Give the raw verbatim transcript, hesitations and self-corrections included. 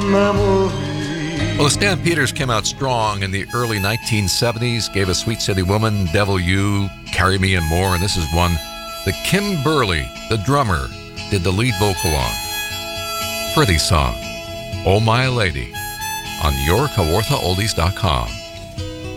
memory. Well, Stan Peters came out strong in the early nineteen seventies, gave us Sweet City Woman, Devil You, Carry Me and more, and this is one that Kim Burley, the drummer, did the lead vocal on. Pretty song, Oh My Lady, on your Kawartha Oldies dot com.